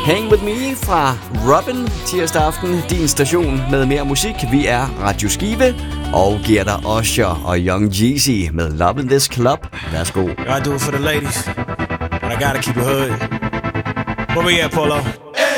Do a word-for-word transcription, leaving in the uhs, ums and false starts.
Hang With Me fra Robin tirsdag aften. Din station med mere musik. Vi er Radio Skive og giver dig Usher og Young Jeezy med Love in This Club. Værsgo. I do it for the ladies, but I gotta keep it hood. Where we at, Polo?